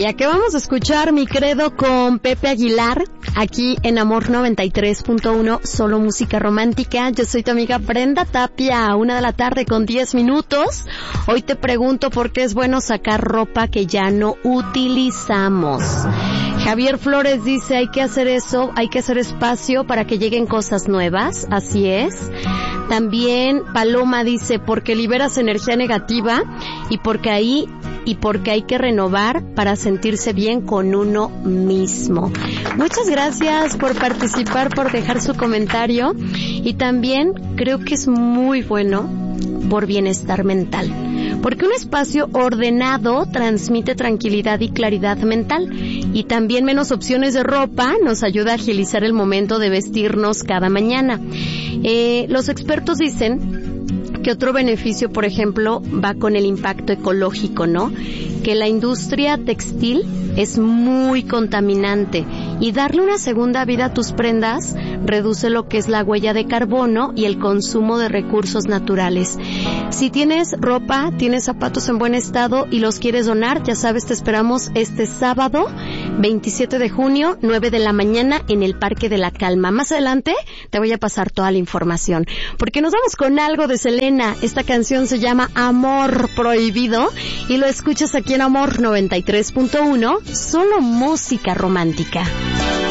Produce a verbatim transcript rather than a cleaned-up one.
Y aquí vamos a escuchar Mi Credo con Pepe Aguilar, aquí en Amor noventa y tres punto uno, solo música romántica. Yo soy tu amiga Brenda Tapia, una de la tarde con diez minutos. Hoy te pregunto por qué es bueno sacar ropa que ya no utilizamos. Javier Flores dice, hay que hacer eso, hay que hacer espacio para que lleguen cosas nuevas, así es. También Paloma dice, porque liberas energía negativa y porque ahí y porque hay que renovar para sentirse bien con uno mismo. Muchas gracias por participar, por dejar su comentario, y también creo que es muy bueno por bienestar mental, porque un espacio ordenado transmite tranquilidad y claridad mental, y también menos opciones de ropa nos ayuda a agilizar el momento de vestirnos cada mañana. Eh, los expertos dicen que otro beneficio, por ejemplo, va con el impacto ecológico, ¿no? Que la industria textil es muy contaminante y darle una segunda vida a tus prendas reduce lo que es la huella de carbono y el consumo de recursos naturales. Si tienes ropa, tienes zapatos en buen estado y los quieres donar, ya sabes, te esperamos este sábado, veintisiete de junio, nueve de la mañana, en el Parque de la Calma. Más adelante te voy a pasar toda la información, porque nos vamos con algo de Selena. Esta canción se llama Amor Prohibido y lo escuchas aquí en Amor noventa y tres punto uno, solo música romántica.